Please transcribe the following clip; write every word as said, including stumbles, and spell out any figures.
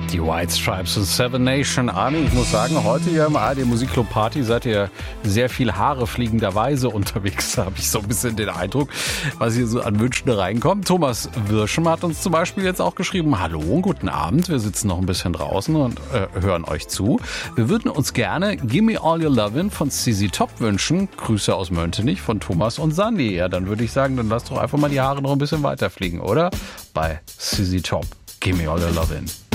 Die White Stripes und Seven Nation Army. Ich muss sagen, heute hier im A R D Musikclub Party seid ihr sehr viel Haare fliegenderweise unterwegs. Da habe ich so ein bisschen den Eindruck, was hier so an Wünschen reinkommt. Thomas Wirschem hat uns zum Beispiel jetzt auch geschrieben, hallo, guten Abend. Wir sitzen noch ein bisschen draußen und äh, hören euch zu. Wir würden uns gerne Gimme All Your Lovin' von C Z Top wünschen. Grüße aus Möntenich von Thomas und Sandy. Ja, dann würde ich sagen, dann lasst doch einfach mal die Haare noch ein bisschen weiter fliegen, oder? Bei C Z Top. Gimme All Your Lovin'.